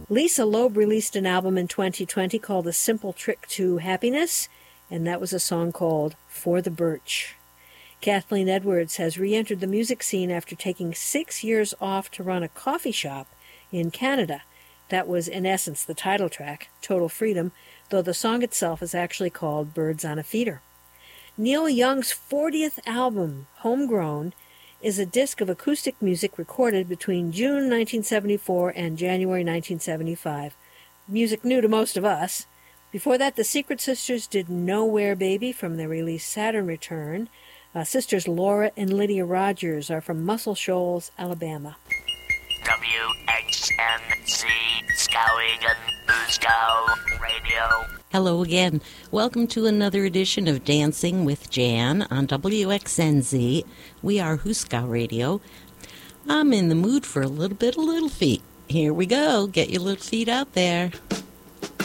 Lisa Loeb released an album in 2020 called A Simple Trick to Happiness, and that was a song called For the Birch. Kathleen Edwards has re-entered the music scene after taking 6 years off to run a coffee shop in Canada. That was, in essence, the title track, Total Freedom, though the song itself is actually called Birds on a Feeder. Neil Young's 40th album, Homegrown, is a disc of acoustic music recorded between June 1974 and January 1975. Music new to most of us. Before that, the Secret Sisters did Nowhere Baby from their release Saturn Return. Sisters Laura and Lydia Rogers are from Muscle Shoals, Alabama. WXNZ Skowhegan Busko Radio. Hello again. Welcome to another edition of Dancing with Jan on WXNZ. We are Huskow Radio. I'm in the mood for a little bit of Little Feat. Here we go. Get your little feet out there.